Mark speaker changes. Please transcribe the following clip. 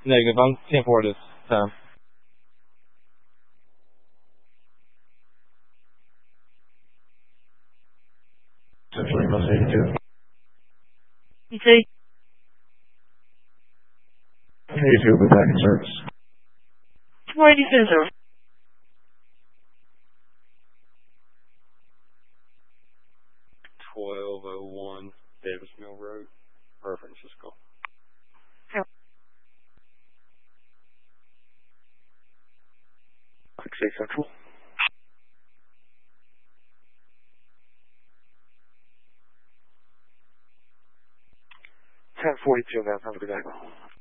Speaker 1: Negative. I'm 10-4 this time.
Speaker 2: Central plus 82.
Speaker 3: Okay.
Speaker 2: 82 will be back in service.
Speaker 3: 482, sir.
Speaker 1: Davis Mill Road, San Francisco.
Speaker 2: Central. 1042, ma'am. Have a good night.